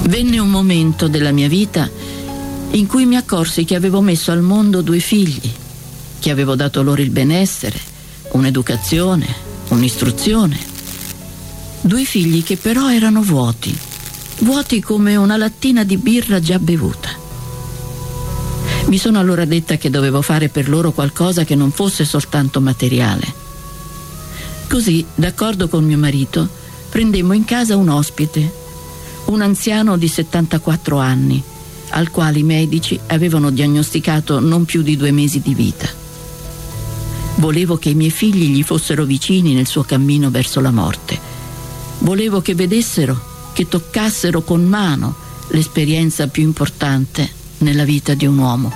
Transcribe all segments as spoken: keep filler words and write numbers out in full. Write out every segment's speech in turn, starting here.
Venne un momento della mia vita in cui mi accorsi che avevo messo al mondo due figli, che avevo dato loro il benessere, un'educazione, un'istruzione. Due figli che però erano vuoti, vuoti come una lattina di birra già bevuta. Mi sono allora detta che dovevo fare per loro qualcosa che non fosse soltanto materiale. Così, d'accordo con mio marito, prendemmo in casa un ospite, un anziano di settantaquattro anni, al quale i medici avevano diagnosticato non più di due mesi di vita. Volevo che i miei figli gli fossero vicini nel suo cammino verso la morte. Volevo che vedessero, che toccassero con mano l'esperienza più importante nella vita di un uomo.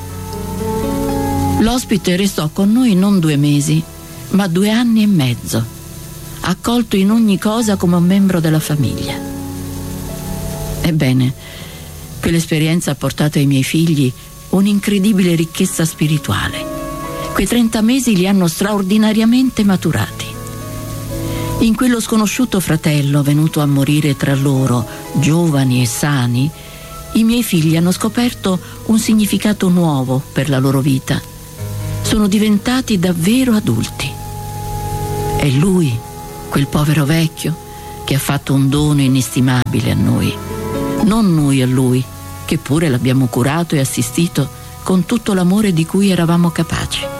L'ospite restò con noi non due mesi, ma due anni e mezzo, accolto in ogni cosa come un membro della famiglia. Ebbene, quell'esperienza ha portato ai miei figli un'incredibile ricchezza spirituale. Quei trenta mesi li hanno straordinariamente maturati. In quello sconosciuto fratello venuto a morire tra loro, giovani e sani, i miei figli hanno scoperto un significato nuovo per la loro vita. Sono diventati davvero adulti. È lui, quel povero vecchio, che ha fatto un dono inestimabile a noi. Non noi a lui, che pure l'abbiamo curato e assistito con tutto l'amore di cui eravamo capaci.